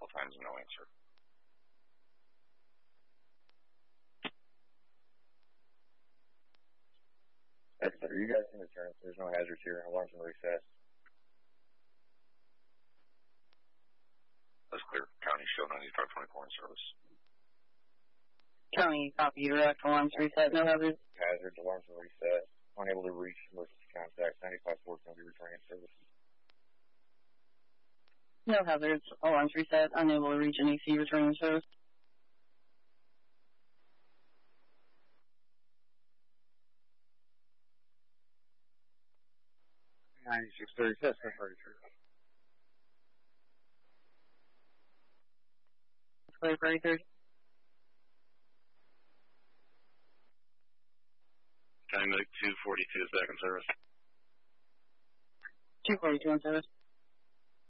times, no answer. That's better. You guys can return. There's no hazards here. Alarms in recess. That's clear. County show 9524 in service. County, copy. Direct alarms reset. No hazards. Hazards. Alarms in recess. Unable to reach emergency contact. 95-4 is going to be returning in service. No hazards. Alarms reset. Unable to reach an AC returning service. 9630, test temperature. Clear for 830. County Medic 242 is back in service. 242 in service.